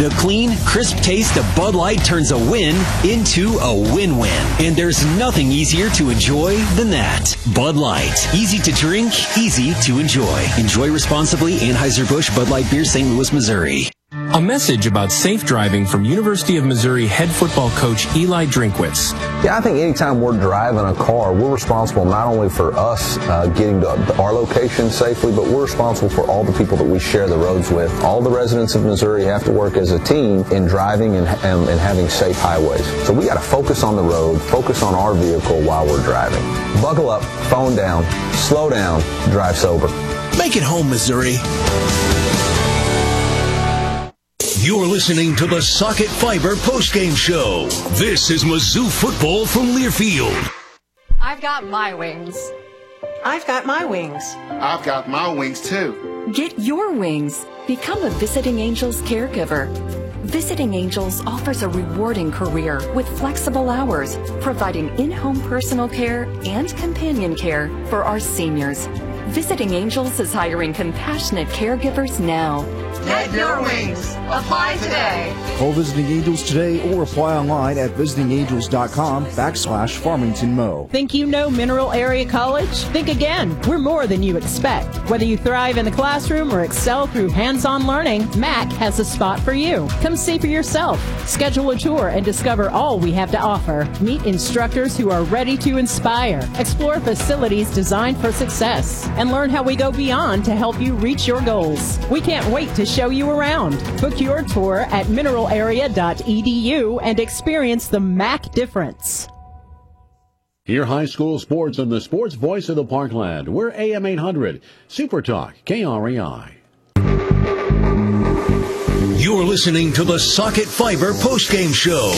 The clean, crisp taste of Bud Light turns a win into a win-win. And there's nothing easier to enjoy than that. Bud Light. Easy to drink, easy to enjoy. Enjoy responsibly. Anheuser-Busch Bud Light Beer, St. Louis, Missouri. A message about safe driving from University of Missouri head football coach Eli Drinkwitz. Yeah, I think anytime we're driving a car, we're responsible not only for us getting to our location safely, but we're responsible for all the people that we share the roads with. All the residents of Missouri have to work as a team in driving and having safe highways. So we got to focus on the road, focus on our vehicle while we're driving. Buckle up, phone down, slow down, drive sober. Make it home, Missouri. You're listening to the Socket Fiber postgame show. This is Mizzou football from Learfield. I've got my wings. I've got my wings. I've got my wings, too. Get your wings. Become a Visiting Angels caregiver. Visiting Angels offers a rewarding career with flexible hours, providing in-home personal care and companion care for our seniors. Visiting Angels is hiring compassionate caregivers now. Get your wings. Apply today. Call Visiting Angels today or apply online at visitingangels.com/FarmingtonMo. Think you know Mineral Area College? Think again. We're more than you expect. Whether you thrive in the classroom or excel through hands-on learning, MAC has a spot for you. Come see for yourself. Schedule a tour and discover all we have to offer. Meet instructors who are ready to inspire. Explore facilities designed for success. And learn how we go beyond to help you reach your goals. We can't wait to show you around. Book your tour at mineralarea.edu and experience the MAC difference. Hear high school sports on the sports voice of the Parkland. We're AM 800, Super Talk, KREI. You're listening to the Socket Fiber postgame show.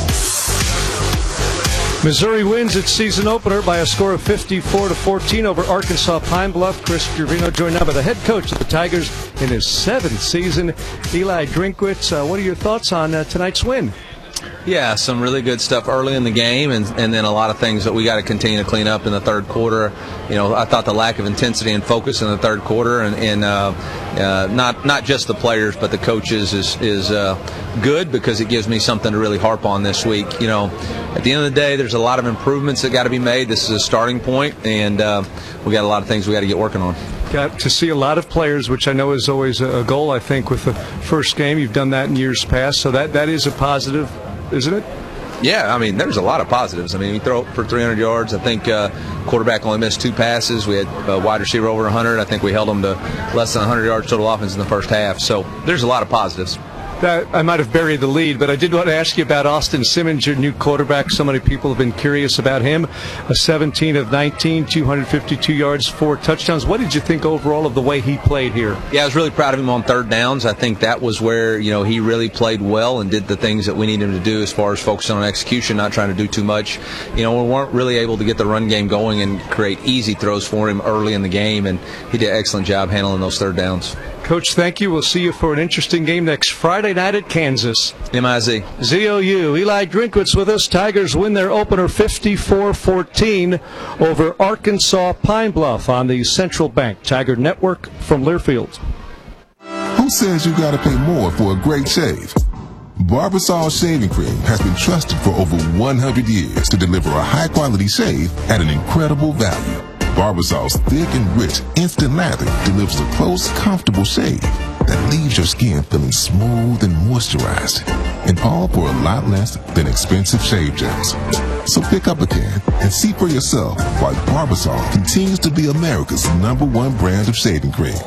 Missouri wins its season opener by a score of 54-14 over Arkansas Pine Bluff. Chris Gervino joined now by the head coach of the Tigers in his 7th season, Eli Drinkwitz. What are your thoughts on tonight's win? Yeah, some really good stuff early in the game, and then a lot of things that we got to continue to clean up in the third quarter. You know, I thought the lack of intensity and focus in the third quarter, and not just the players but the coaches is good, because it gives me something to really harp on this week. You know, at the end of the day, there's a lot of improvements that got to be made. This is a starting point, and we got a lot of things we got to get working on. Got to see a lot of players, which I know is always a goal, I think, with the first game. You've done that in years past, so that is a positive, isn't it? Yeah, I mean, there's a lot of positives. I mean, we throw for 300 yards. I think quarterback only missed 2 passes. We had a wide receiver over 100. I think we held them to less than 100 yards total offense in the first half. So there's a lot of positives. I might have buried the lead, but I did want to ask you about Austin Simmons, your new quarterback. So many people have been curious about him. A 17 of 19, 252 yards, 4 touchdowns. What did you think overall of the way he played here? Yeah, I was really proud of him on third downs. I think that was where, you know, he really played well and did the things that we need him to do as far as focusing on execution, not trying to do too much. You know, we weren't really able to get the run game going and create easy throws for him early in the game, and he did an excellent job handling those third downs. Coach, thank you. We'll see you for an interesting game next Friday night at Kansas. MIZ. ZOU. Eli Drinkwitz with us. Tigers win their opener 54-14 over Arkansas Pine Bluff on the Central Bank Tiger Network from Learfield. Who says you got to pay more for a great shave? Barbasol Shaving Cream has been trusted for over 100 years to deliver a high-quality shave at an incredible value. Barbasol's thick and rich instant lather delivers a close, comfortable shave that leaves your skin feeling smooth and moisturized, and all for a lot less than expensive shave gels. So pick up a can and see for yourself why Barbasol continues to be America's #1 brand of shaving cream.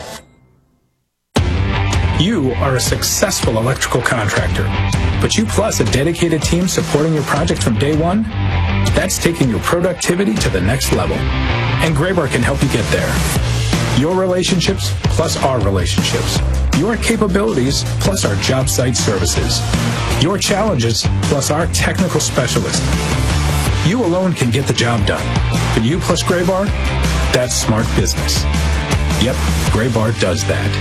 You are a successful electrical contractor, but you plus a dedicated team supporting your project from day one? That's taking your productivity to the next level. And Graybar can help you get there. Your relationships plus our relationships. Your capabilities plus our job site services. Your challenges plus our technical specialists. You alone can get the job done. But you plus Graybar, that's smart business. Yep, Graybar does that.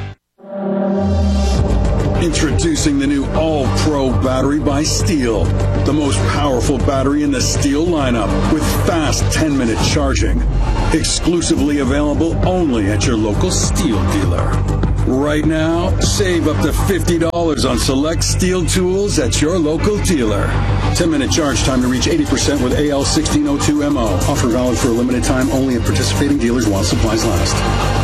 Introducing the new All-Pro battery by Steel. The most powerful battery in the Steel lineup with fast 10-minute charging. Exclusively available only at your local Steel dealer. Right now, save up to $50 on select steel tools at your local dealer. 10-minute charge time to reach 80% with AL1602MO. Offer valid for a limited time only at participating dealers while supplies last.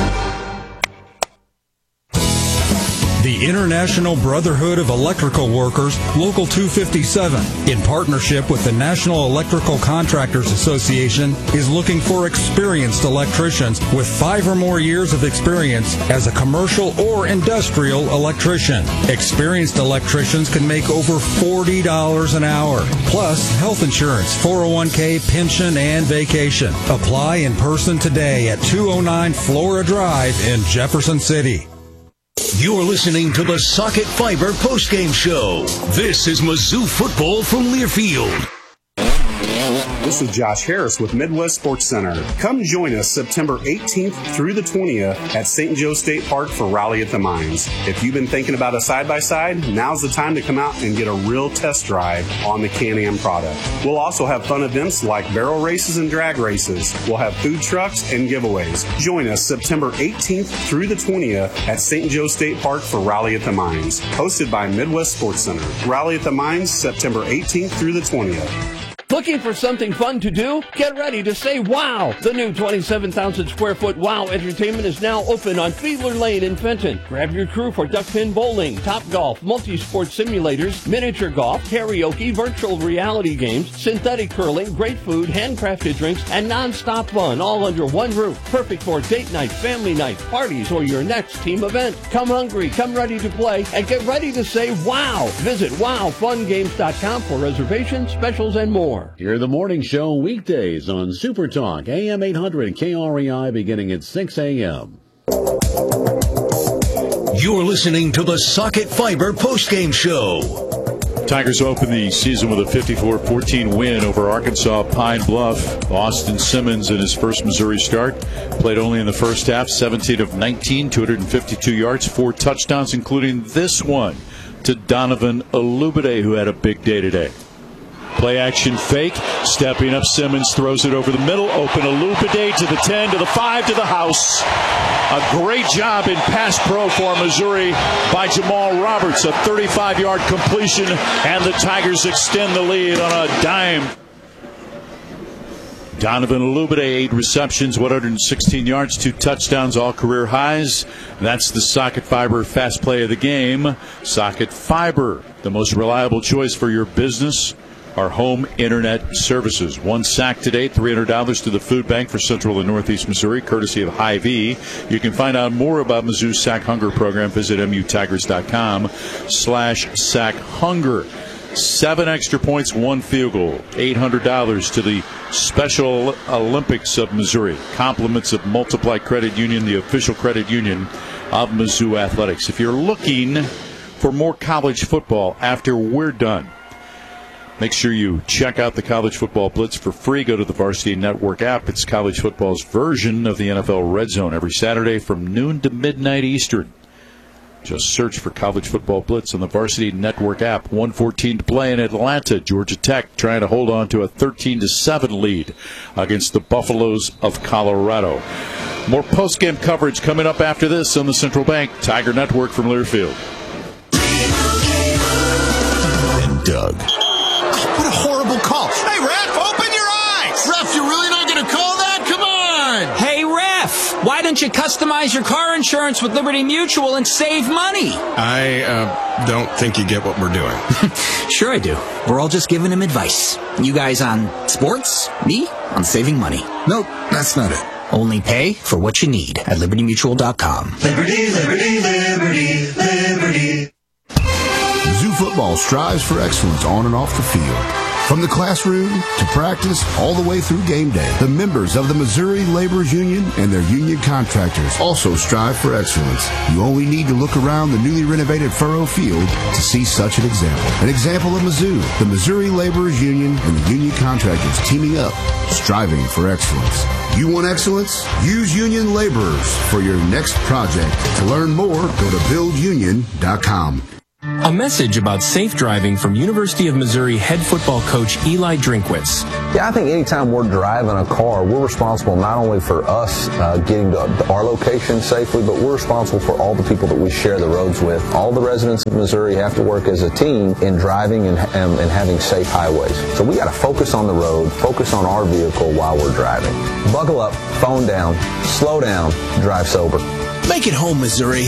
The International Brotherhood of Electrical Workers, Local 257, in partnership with the National Electrical Contractors Association, is looking for experienced electricians with 5 or more years of experience as a commercial or industrial electrician. Experienced electricians can make over $40 an hour, plus health insurance, 401k, pension, and vacation. Apply in person today at 209 Flora Drive in Jefferson City. You're listening to the Socket Fiber postgame show. This is Mizzou football from Learfield. This is Josh Harris with Midwest Sports Center. Come join us September 18th through the 20th at St. Joe State Park for Rally at the Mines. If you've been thinking about a side-by-side, now's the time to come out and get a real test drive on the Can-Am product. We'll also have fun events like barrel races and drag races. We'll have food trucks and giveaways. Join us September 18th through the 20th at St. Joe State Park for Rally at the Mines. Hosted by Midwest Sports Center. Rally at the Mines, September 18th through the 20th. Looking for something fun to do? Get ready to say wow! The new 27,000 square foot WOW Entertainment is now open on Fiedler Lane in Fenton. Grab your crew for duckpin bowling, top golf, multi-sport simulators, miniature golf, karaoke, virtual reality games, synthetic curling, great food, handcrafted drinks, and non-stop fun all under one roof. Perfect for date night, family night, parties, or your next team event. Come hungry, come ready to play, and get ready to say wow! Visit wowfungames.com for reservations, specials, and more. Hear the morning show weekdays on Super Talk, AM 800 KREI, beginning at 6 a.m. You're listening to the Socket Fiber postgame show. Tigers open the season with a 54-14 win over Arkansas Pine Bluff. Austin Simmons in his first Missouri start played only in the first half, 17 of 19, 252 yards, 4 touchdowns, including this one to Donovan Olubide, who had a big day today. Play action fake, stepping up, Simmons throws it over the middle, open Olubide to the 10, to the 5, to the house. A great job in pass pro for Missouri by Jamal Roberts, a 35-yard completion, and the Tigers extend the lead on a dime. Donovan Olubide, 8 receptions, 116 yards, 2 touchdowns, all career highs. That's the Socket Fiber fast play of the game. Socket Fiber, the most reliable choice for your business. Our home internet services. 1 sack today, $300 to the food bank for Central and Northeast Missouri, courtesy of Hy-Vee. You can find out more about Mizzou's Sack Hunger program. Visit mutigers.com/sackhunger. 7 extra points, 1 field goal. $800 to the Special Olympics of Missouri. Compliments of Multiply Credit Union, the official credit union of Mizzou Athletics. If you're looking for more college football after we're done, make sure you check out the College Football Blitz for free. Go to the Varsity Network app. It's college football's version of the NFL Red Zone every Saturday from noon to midnight Eastern. Just search for College Football Blitz on the Varsity Network app. 1:14 to play in Atlanta. Georgia Tech trying to hold on to a 13-7 lead against the Buffaloes of Colorado. More post-game coverage coming up after this on the Central Bank Tiger Network from Learfield. And Doug. What a horrible call. Hey, ref, open your eyes. Ref, you're really not going to call that? Come on. Hey, ref, why don't you customize your car insurance with Liberty Mutual and save money? I don't think you get what we're doing. Sure I do. We're all just giving him advice. You guys on sports, me on saving money. Nope, that's not it. Only pay for what you need at libertymutual.com. Liberty, liberty, liberty, liberty. Mizzou football strives for excellence on and off the field. From the classroom to practice, all the way through game day, the members of the Missouri Laborers Union and their union contractors also strive for excellence. You only need to look around the newly renovated Furrow Field to see such an example. An example of Mizzou, the Missouri Laborers Union and the union contractors teaming up, striving for excellence. You want excellence? Use Union Laborers for your next project. To learn more, go to buildunion.com. A message about safe driving from University of Missouri head football coach Eli Drinkwitz. Yeah, I think anytime we're driving a car, we're responsible not only for us getting to our location safely, but we're responsible for all the people that we share the roads with. All the residents of Missouri have to work as a team in driving and having safe highways. So we got to focus on the road, focus on our vehicle while we're driving. Buckle up, phone down, slow down, drive sober. Make it home, Missouri.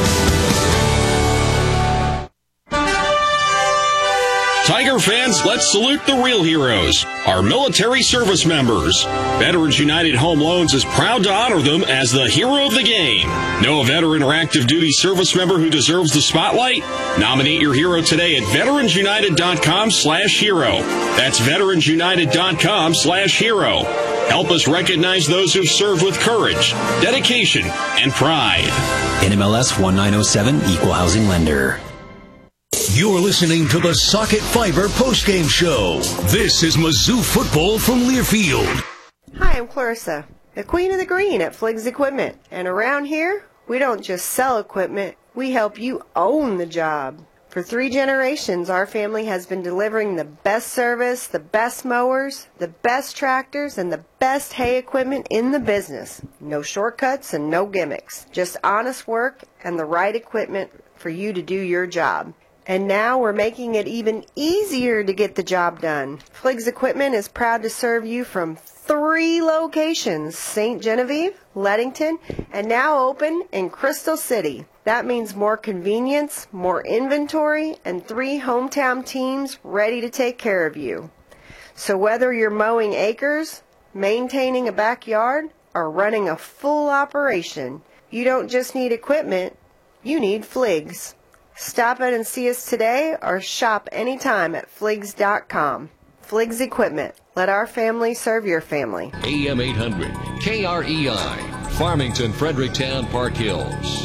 Tiger fans, let's salute the real heroes, our military service members. Veterans United Home Loans is proud to honor them as the hero of the game. Know a veteran or active duty service member who deserves the spotlight? Nominate your hero today at veteransunited.com/hero. That's veteransunited.com/hero. Help us recognize those who've served with courage, dedication, and pride. NMLS 1907 Equal Housing Lender. You're listening to the Socket Fiber postgame show. This is Mizzou football from Learfield. Hi, I'm Clarissa, the queen of the green at Fliggs Equipment. And around here, we don't just sell equipment, we help you own the job. For 3 generations, our family has been delivering the best service, the best mowers, the best tractors, and the best hay equipment in the business. No shortcuts and no gimmicks. Just honest work and the right equipment for you to do your job. And now we're making it even easier to get the job done. Fliggs Equipment is proud to serve you from 3 locations, St. Genevieve, Leadington, and now open in Crystal City. That means more convenience, more inventory, and 3 hometown teams ready to take care of you. So whether you're mowing acres, maintaining a backyard, or running a full operation, you don't just need equipment, you need Fliggs. Stop in and see us today or shop anytime at Fliggs.com. Fliggs Equipment. Let our family serve your family. AM 800, KREI, Farmington, Fredericktown, Park Hills.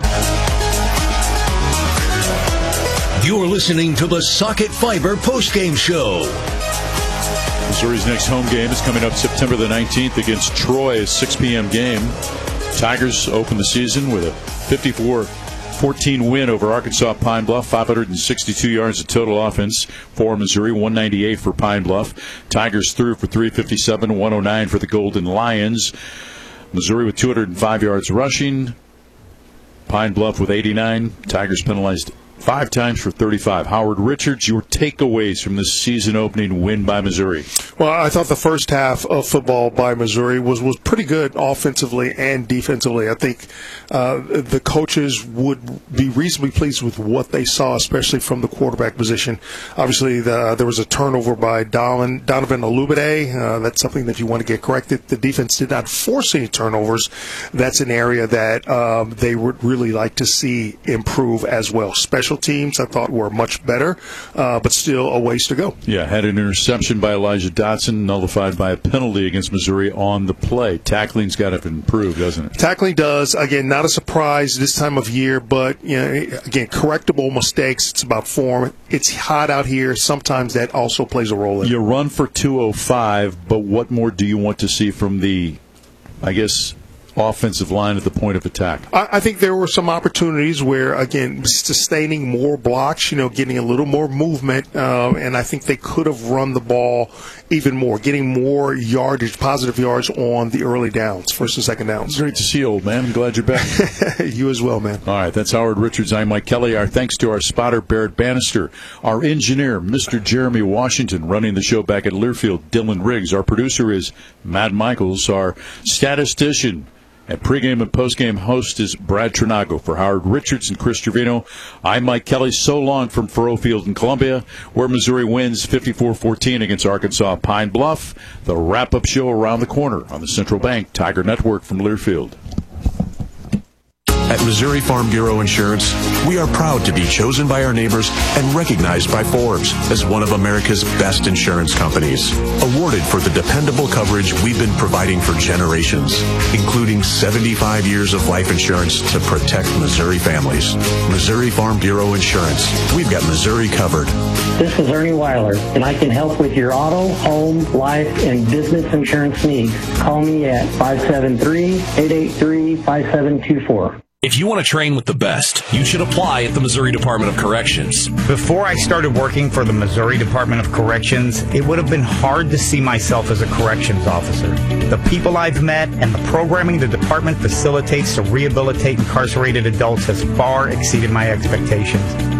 You're listening to the Socket Fiber postgame show. Missouri's next home game is coming up September the 19th against Troy, a 6 p.m. game. Tigers open the season with a 54-14 win over Arkansas Pine Bluff, 562 yards of total offense for Missouri, 198 for Pine Bluff. Tigers threw for 357, 109 for the Golden Lions. Missouri with 205 yards rushing. Pine Bluff with 89. Tigers penalized 5 times for 35. Howard Richards, your takeaways from this season-opening win by Missouri? Well, I thought the first half of football by Missouri was pretty good offensively and defensively. I think the coaches would be reasonably pleased with what they saw, especially from the quarterback position. Obviously, there was a turnover by Donovan Olubade. That's something that you want to get corrected. The defense did not force any turnovers. That's an area that they would really like to see improve as well. Special teams, I thought, were much better, but still a ways to go. Yeah, had an interception by Elijah Dotson, nullified by a penalty against Missouri on the play. Tackling's got to improve, doesn't it? Tackling does. Again, not a surprise this time of year, but again, correctable mistakes. It's about form. It's hot out here. Sometimes that also plays a role in it. You run for 205, but what more do you want to see from the, I guess, offensive line at the point of attack? I think there were some opportunities where, again, sustaining more blocks, getting a little more movement, and I think they could have run the ball even more, getting more yardage, positive yards on the early downs, first and second downs. Great to see you, old man. I'm glad you're back. You as well, man. All right, that's Howard Richards. I'm Mike Kelly. Our thanks to our spotter, Barrett Bannister, our engineer, Mr. Jeremy Washington, running the show back at Learfield, Dylan Riggs. Our producer is Matt Michaels. Our statistician and pregame and postgame host is Brad Trinago. For Howard Richards and Chris Trevino, I'm Mike Kelly. So long from Faurot Field in Columbia, where Missouri wins 54-14 against Arkansas Pine Bluff. The wrap-up show around the corner on the Central Bank Tiger Network from Learfield. At Missouri Farm Bureau Insurance, we are proud to be chosen by our neighbors and recognized by Forbes as one of America's best insurance companies. Awarded for the dependable coverage we've been providing for generations, including 75 years of life insurance to protect Missouri families. Missouri Farm Bureau Insurance. We've got Missouri covered. This is Ernie Weiler, and I can help with your auto, home, life, and business insurance needs. Call me at 573-883-5724. If you want to train with the best, you should apply at the Missouri Department of Corrections. Before I started working for the Missouri Department of Corrections, it would have been hard to see myself as a corrections officer. The people I've met and the programming the department facilitates to rehabilitate incarcerated adults has far exceeded my expectations.